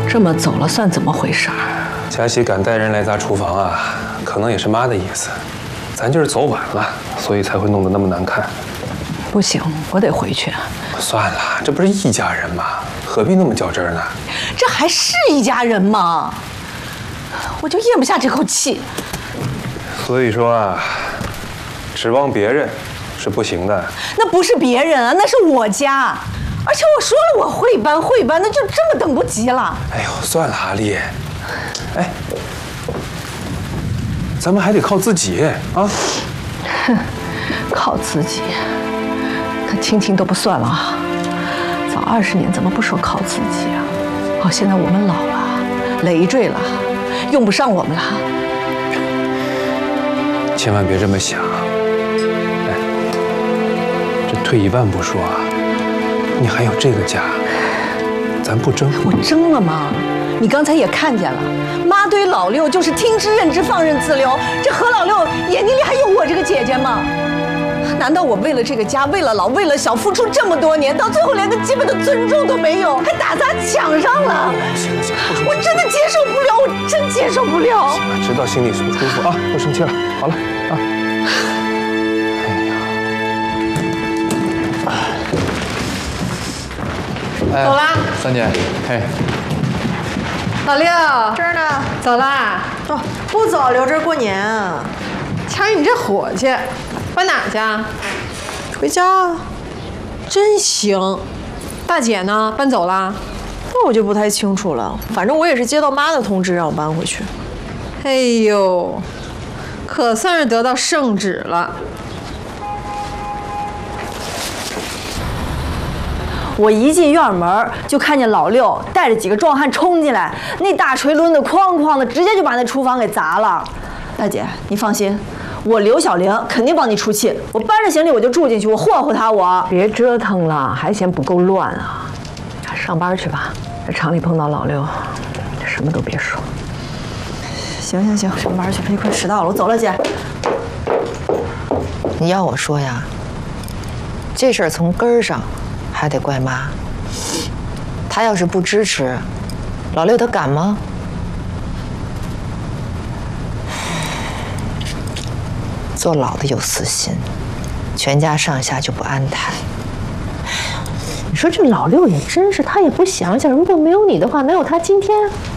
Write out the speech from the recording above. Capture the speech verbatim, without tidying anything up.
这么走了算怎么回事？ 佳喜敢带人来砸厨房啊，可能也是妈的意思。咱就是走晚了，所以才会弄得那么难看。 不行，我得回去。 算了，这不是一家人吗？何必那么较真呢？ 这还是一家人吗？我就咽不下这口气。 所以说啊，指望别人是不行的。 那不是别人啊，那是我家。而且我说了我会搬会搬，那就这么等不及了。 哎呦，算了，阿丽，哎，咱们还得靠自己啊。 哼，靠自己，可青青都不算了啊。早二十年怎么不说靠自己啊？哦，现在我们老了，累赘了，用不上我们了。 千万别这么想。哎，这退一万步说啊。你还有这个家，咱不争。 我争了吗？你刚才也看见了，妈对老六就是听之任之，放任自流。这何老六眼睛里还有我这个姐姐吗？难道我为了这个家，为了老，为了小，付出这么多年，到最后连个基本的尊重都没有，还打砸抢上了？ 行了行了， 我真的接受不了，我真接受不了。 行了，知道心里不舒服啊，不生气了。好了啊。 哎、走啦，三姐，嘿， 老六这儿呢， 走啦。 哦，不走，留这儿过年啊。 瞧你这火气，搬哪去啊？ 回家啊。 真行。大姐呢？搬走啦？ 那我就不太清楚了，反正我也是接到妈的通知，让我搬回去。 哎呦，可算是得到圣旨了。 我一进院门就看见老六带着几个壮汉冲进来，那大锤抡得哐哐的，直接就把那厨房给砸了。大姐，你放心，我刘小玲肯定帮你出气。我搬着行李我就住进去，我霍霍他我。 别折腾了，还嫌不够乱啊！上班去吧，在厂里碰到老六，什么都别说。 行行行，上班去了，一会儿迟到了，我走了，姐。 你要我说呀，这事儿从根儿上。还得怪妈，她要是不支持，老六他敢吗？坐牢的有私心，全家上下就不安泰。 你说这老六也真是，他也不想想，如果没有你的话，哪有他今天？